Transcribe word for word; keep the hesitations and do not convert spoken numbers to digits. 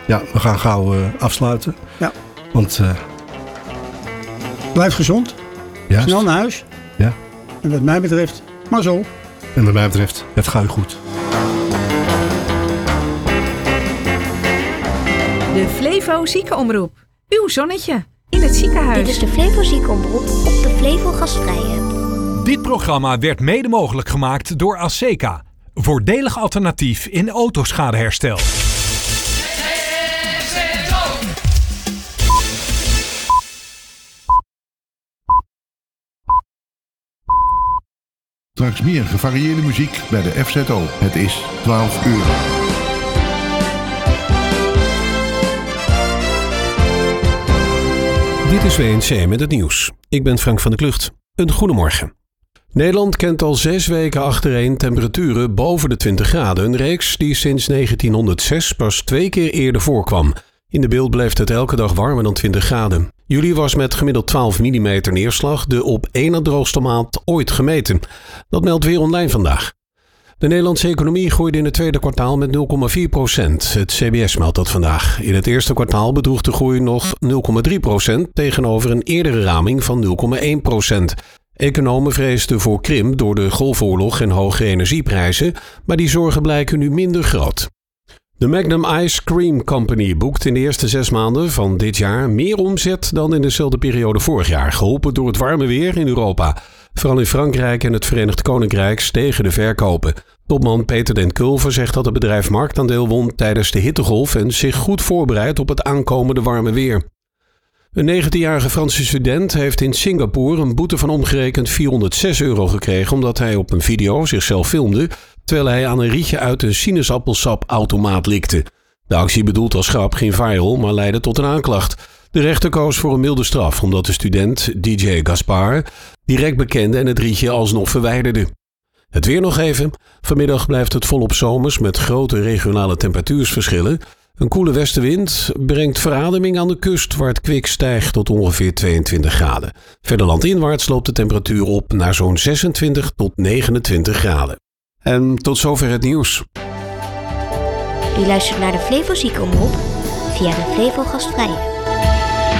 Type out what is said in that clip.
Ja, we gaan gauw uh, afsluiten. Ja. Want... Uh, Blijf gezond. Juist. Snel naar huis. Ja. En wat mij betreft, mazzel. En wat mij betreft, het gaat goed. De Flevo Ziekenomroep. Uw zonnetje in het ziekenhuis. Dit is de Flevo Ziekenomroep op de Flevo Gastvrij app. Dit programma werd mede mogelijk gemaakt door Aseca. Voordelig alternatief in autoschadeherstel. Straks meer gevarieerde muziek bij de F Z O. Het is twaalf uur. Dit is W N C met het nieuws. Ik ben Frank van der Klucht. Een goedemorgen. Nederland kent al zes weken achtereen temperaturen boven de twintig graden. Een reeks die sinds negentienhonderdzes pas twee keer eerder voorkwam. In de beeld bleef het elke dag warmer dan twintig graden. Juli was met gemiddeld twaalf millimeter neerslag de op één na droogste maand ooit gemeten. Dat meldt Weer Online vandaag. De Nederlandse economie groeide in het tweede kwartaal met nul komma vier procent. Het C B S meldt dat vandaag. In het eerste kwartaal bedroeg de groei nog nul komma drie procent tegenover een eerdere raming van nul komma één procent. Economen vreesden voor krimp door de golfoorlog en hoge energieprijzen, maar die zorgen blijken nu minder groot. De Magnum Ice Cream Company boekt in de eerste zes maanden van dit jaar meer omzet dan in dezelfde periode vorig jaar, geholpen door het warme weer in Europa. Vooral in Frankrijk en het Verenigd Koninkrijk stegen de verkopen. Topman Peter den Kulver zegt dat het bedrijf marktaandeel won tijdens de hittegolf en zich goed voorbereidt op het aankomende warme weer. Een negentienjarige Franse student heeft in Singapore een boete van omgerekend vierhonderdzes euro gekregen omdat hij op een video zichzelf filmde terwijl hij aan een rietje uit een sinaasappelsapautomaat likte. De actie bedoeld als grap ging viral, maar leidde tot een aanklacht. De rechter koos voor een milde straf omdat de student, D J Gaspar, direct bekende en het rietje alsnog verwijderde. Het weer nog even. Vanmiddag blijft het volop zomers met grote regionale temperatuursverschillen. Een koele westenwind brengt verademing aan de kust waar het kwik stijgt tot ongeveer tweeëntwintig graden. Verder landinwaarts loopt de temperatuur op naar zo'n zesentwintig tot negenentwintig graden. En tot zover het nieuws. U luistert naar de Flevo Ziekenomroep via de Flevo Gastvrij app.